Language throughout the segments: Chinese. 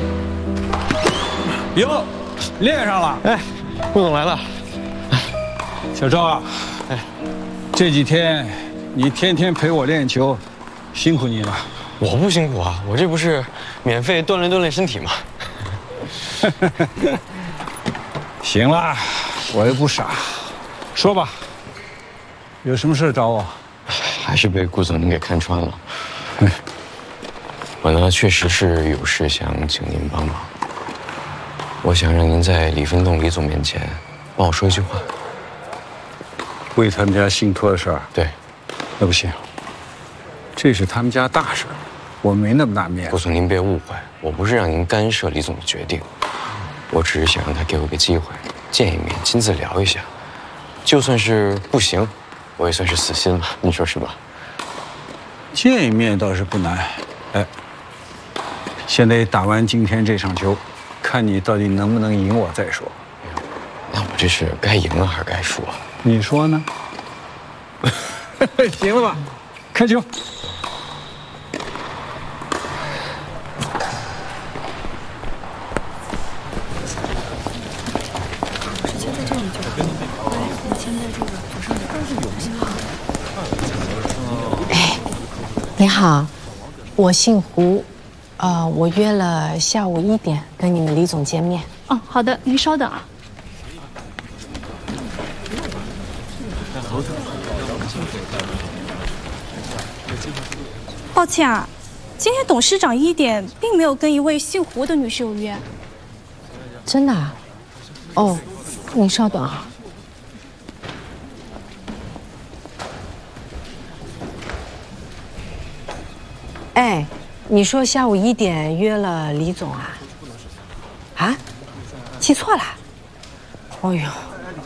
哟，练上了！ 哎，顾总来了。 小赵啊，哎，这几天你天天陪我练球，辛苦你了。 我不辛苦啊，我这不是免费锻炼锻炼身体吗？ 行了，我又不傻，说吧，有什么事找我？ 还是被顾总您给看穿了。我呢，确实是有事想请您帮忙。我想让您在李分栋李总面前帮我说一句话。 为他们家信托的事儿？ 对。 那不行，这是他们家大事，我没那么大面子。 顾总，您别误会，我不是让您干涉李总的决定，我只是想让他给我个机会，见一面，亲自聊一下。就算是不行，我也算是死心了，你说是吧？ 见一面倒是不难，哎，先得打完今天这场球，看你到底能不能赢我再说。 那我这是该赢啊还是该输啊？ 你说呢？行了吧，开球。 你好，我姓胡，我约了下午1点跟你们李总见面。 哦，好的，您稍等啊。抱歉啊，今天董事长1点并没有跟一位姓胡的女士有约。 真的啊？哦，您稍等啊。哎，你说下午1点约了李总啊？啊？记错了？哎呦，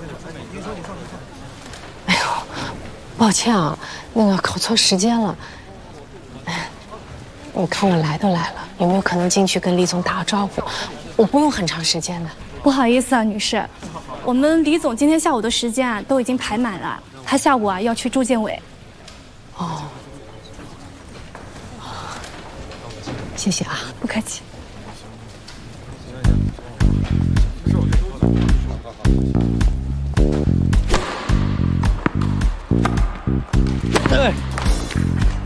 哎呦，抱歉啊，那个搞错时间了。你看我来都来了，有没有可能进去跟李总打个招呼？我不用很长时间的。 不好意思啊，女士，我们李总今天下午的时间啊都已经排满了，他下午啊要去住建委。 哦。谢谢啊， 不客气。